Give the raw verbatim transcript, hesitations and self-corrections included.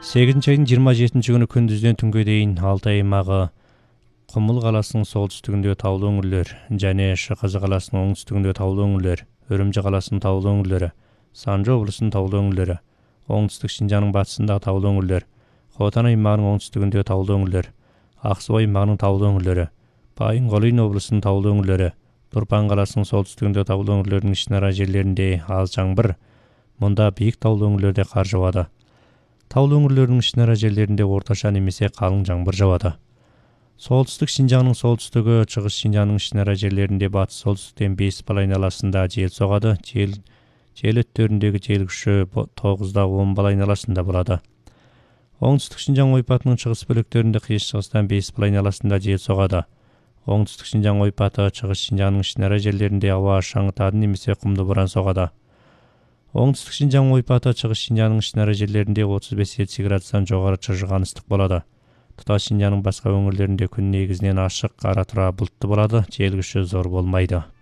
сегизинчи айдын жыйырма жетинчи күнү күндүздөн түнгө дейин Алтай аймагы Кумул каласынын солтүстүгүндө таулуу өңүрлөр жана Шыкызы каласынын оңтүстүгүндө таулуу өңүрлөр, Өрөмчү каласынын таулуу өңүрлөрү, Санжы облусунун таулуу өңүрлөрү, оңтүстүк Шинжаңдын батысындагы таулуу өңүрлөр, Хотан аймагынын оңтүстүгүндө таулуу өңүрлөр, Ак Суу аймагынын таулуу өңүрлөрү, Байын Колын облусунун таулуу өңүрлөрү, Турпан каласынын солтүстүгүндө таулуу өңүрлөрдүн ичинара жерлеринде аз жаңбыр, мында бийик таулуу өңүрлөрдө кар жаабады. Таулуу өңүрлөрдүн ичинара жерлеринде орточо немесе калың жаңбыр жаабады. Солтүстүк Шинжаңдын солтүстүгү, Чыгыс Шинжаңдын ичинара жерлеринде батыш солтүстүктөн беш балл айналасында жел согады. Жел жел өттөрүндөгү жел күчү тогуздан он балл айналасында болот. Оңтүстүк Шинжаң ойпатынын чыгыс бөлүктөрүндө кыйыз-чыгыстан беш балл айналасында жел согады. Оңтүстүк Шинжаң ойпаты, Чыгыс Шинжаңдын ичинара жерлеринде аба шаңытады немесе кумду боран согады. Оңтүстүк Шинжаң ойпаты, Чыгыс Шинжаңдын ичинара жерлеринде отуз беш Цельсий градустан жогору чыжыган ыстык болот. Туташ Шинжаңдын башка өңүрлөрүндө күн негизинен ачык, ара тура булуттуу болот, жел күчү зор болмойт.